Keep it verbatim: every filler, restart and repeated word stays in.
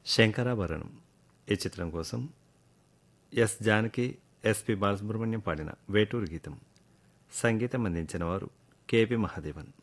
శంకరాభరణం ఈ చిత్రం కోసం ఎస్ జానకి ఎస్పి బాలసుబ్రహ్మణ్యం పాడిన వేటూరు గీతం. సంగీతం అందించిన వారు కెపి మహాదేవన్.